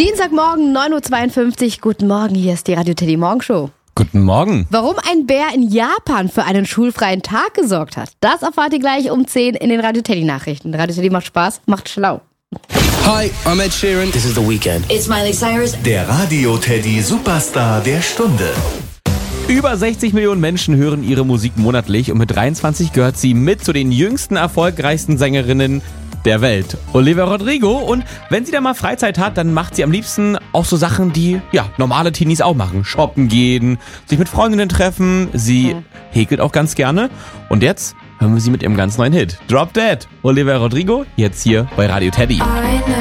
Dienstagmorgen, 9.52 Uhr. Guten Morgen, hier ist die Radio Teddy Morgenshow. Guten Morgen. Warum ein Bär in Japan für einen schulfreien Tag gesorgt hat, das erfahrt ihr gleich um 10 in den Radio Teddy Nachrichten. Radio Teddy macht Spaß, macht schlau. Hi, I'm Ed Sheeran. This is The Weeknd. It's Miley Cyrus. Der Radio Teddy Superstar der Stunde. Über 60 Millionen Menschen hören ihre Musik monatlich und mit 23 gehört sie mit zu den jüngsten, erfolgreichsten Sängerinnen der Welt. Olivia Rodrigo. Und wenn sie da mal Freizeit hat, dann macht sie am liebsten auch so Sachen, die normale Teenies auch machen. Shoppen gehen, sich mit Freundinnen treffen. Sie häkelt auch ganz gerne. Und jetzt hören wir sie mit ihrem ganz neuen Hit. Drop Dead. Olivia Rodrigo, jetzt hier bei Radio Teddy.